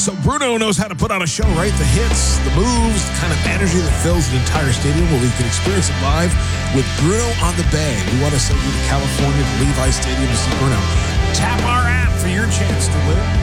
So Bruno knows how to put on a show, right? The hits, the moves, the kind of energy that fills an entire stadium. Well, you can experience it live with Bruno on the Bay. We want to send you to California, to Levi Stadium to see Bruno. Tap our app for your chance to win.